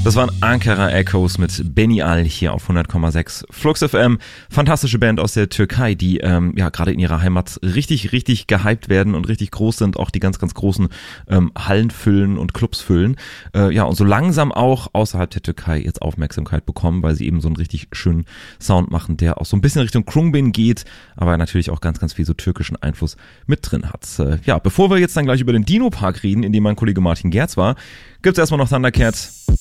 Das waren Ankara Echoes mit Beni Al hier auf 100,6 Flux FM. Fantastische Band aus der Türkei, die gerade in ihrer Heimat richtig, richtig gehypt werden und richtig groß sind, auch die ganz, ganz großen Hallen füllen und Clubs füllen. Und so langsam auch außerhalb der Türkei jetzt Aufmerksamkeit bekommen, weil sie eben so einen richtig schönen Sound machen, der auch so ein bisschen Richtung Khruangbin geht, aber natürlich auch ganz, ganz viel so türkischen Einfluss mit drin hat. Bevor wir jetzt dann gleich über den Dino Park reden, in dem mein Kollege Martin Gerz war, gibt's erstmal noch Thundercat.